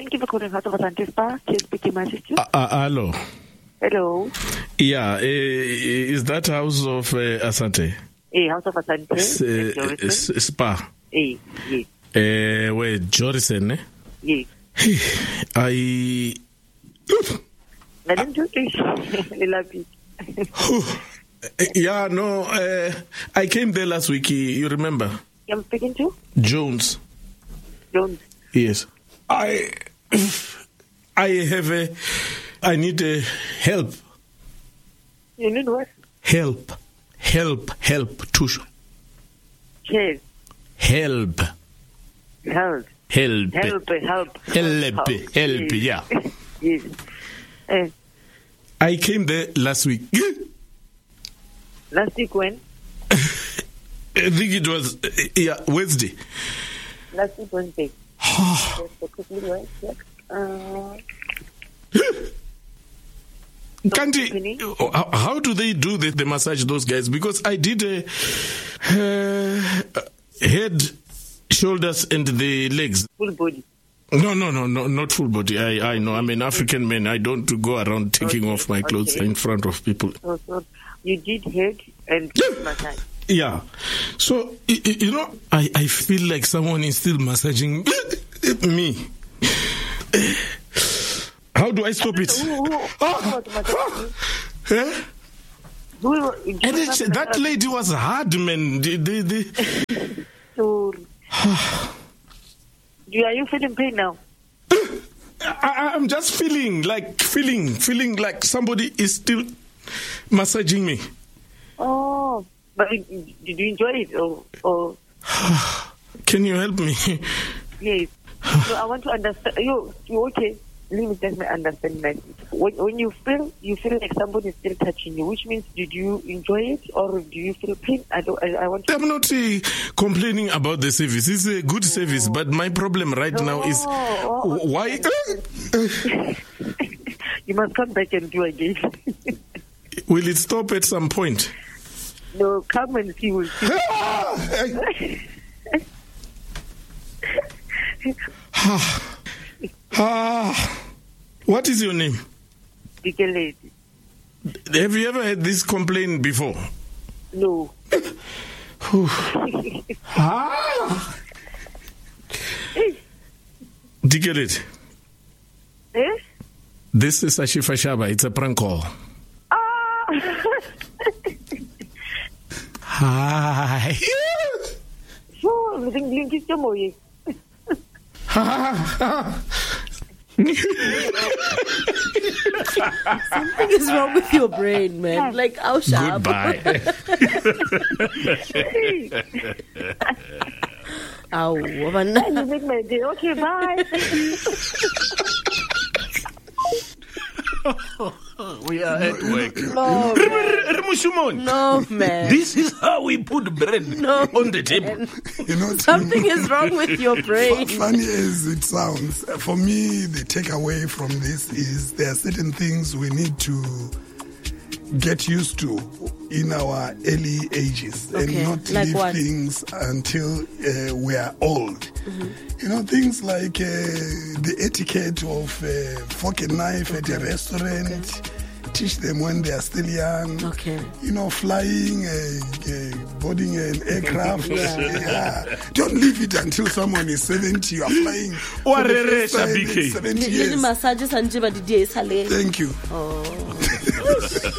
Thank you for calling House of Asante Spa. Please speak my sister. Hello. Hello. Yeah, is that House of Asante? House of Asante. Spa. Yes. Where Jorison, eh? Yes. I don't do this. Yeah, no, I came there last week, you remember? I'm speaking to? Jones. Yes. I need help. You need what? Help. Tusho. Yes. Help, yeah. Yes. I came there last week. Last week when? I think it was Wednesday. Last week Wednesday. How do they do the massage, those guys? Because I did head, shoulders, and the legs. Full body. No, not full body. I know. I'm an African man. I don't go around taking off my clothes in front of people. So you did head and massage. Yeah. So, I feel like someone is still massaging me. How do I stop it? That lady was hard, man. So, are you feeling pain now? I'm just feeling like somebody is still massaging me. Oh, but did you enjoy it or? Can you help me? Yes. So I want to understand. You okay? Let me just understand that. When you feel like somebody is still touching you, which means did you enjoy it or do you feel pain? I'm not complaining about the service. It's a good service, but my problem now is why. You must come back and do again. Will it stop at some point? No, come and see. We'll see. What is your name? Dikeledi. Have you ever had this complaint before? No. Dikeledi. Eh? This is Ashifa Shaba. It's a prank call. Hi. Something is wrong with your brain, man. Like, how sharp. Goodbye. Ow. Okay, bye. We are at work. No, man. This is how we put bread on the table. Something is wrong with your brain. Funny as it sounds, for me, the takeaway from this is there are certain things we need to get used to in our early ages and not leave things until we are old. Mm-hmm. Things like the etiquette of fork and knife at a restaurant. Okay. Teach them when they are still young. Okay. Flying, boarding an aircraft. Don't leave it until someone is 70. You are flying. For the first time in 70 years. Thank you. Oh.